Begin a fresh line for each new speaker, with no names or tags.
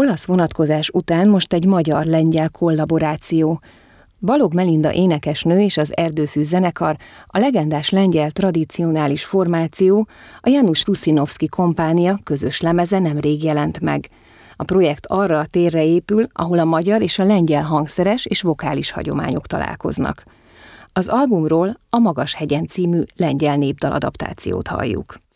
Olasz vonatkozás után most egy magyar-lengyel kollaboráció. Balog Melinda énekesnő és az Erdőfű zenekar, a legendás lengyel tradicionális formáció, a Janusz Russinovski kompánia közös lemeze nemrég jelent meg. A projekt arra a térre épül, ahol a magyar és a lengyel hangszeres és vokális hagyományok találkoznak. Az albumról a Magashegyen című lengyel népdaladaptációt halljuk.